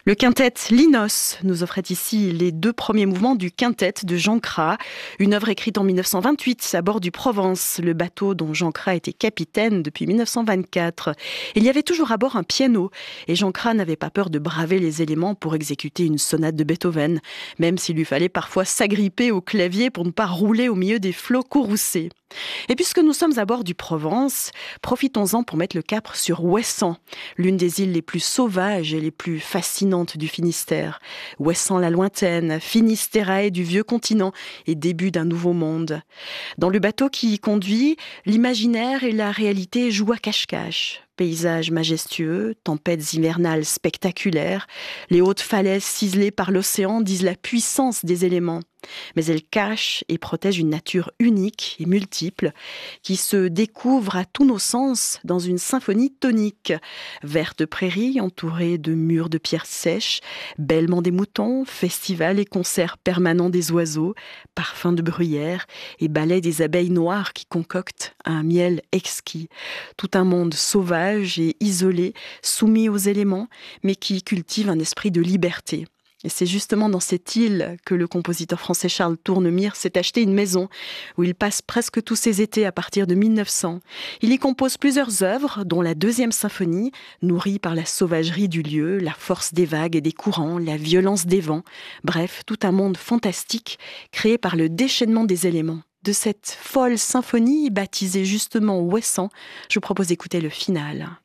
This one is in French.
Le quintet Linos nous offrait ici les deux premiers mouvements du quintet de Jean Cras, une œuvre écrite en 1928 à bord du Provence, le bateau dont Jean Cras était capitaine depuis 1924. Il y avait toujours à bord un piano et Jean Cras n'avait pas peur de braver les éléments pour exécuter une sonate de Beethoven, même s'il lui fallait parfois s'agripper au clavier pour ne pas rouler au milieu des flots courroucés. Et puisque nous sommes à bord du Provence, profitons-en pour mettre le cap sur Ouessant, l'une des îles les plus sauvages et les plus fascinantes du Finistère. Ouessant la lointaine, Finisterae du vieux continent et début d'un nouveau monde. Dans le bateau qui y conduit, l'imaginaire et la réalité jouent à cache-cache. Paysages majestueux, tempêtes hivernales spectaculaires, les hautes falaises ciselées par l'océan disent la puissance des éléments. Mais elles cachent et protègent une nature unique et multiple qui se découvre à tous nos sens dans une symphonie tonique. Vertes prairies entourées de murs de pierres sèches, bêlement des moutons, festivals et concerts permanents des oiseaux, parfums de bruyère et balais des abeilles noires qui concoctent un miel exquis. Tout un monde sauvage et isolé, soumis aux éléments, mais qui cultive un esprit de liberté. Et c'est justement dans cette île que le compositeur français Charles Tournemire s'est acheté une maison où il passe presque tous ses étés à partir de 1900. Il y compose plusieurs œuvres, dont la deuxième symphonie, nourrie par la sauvagerie du lieu, la force des vagues et des courants, la violence des vents. Bref, tout un monde fantastique créé par le déchaînement des éléments. De cette folle symphonie, baptisée justement Ouessant, je vous propose d'écouter le final.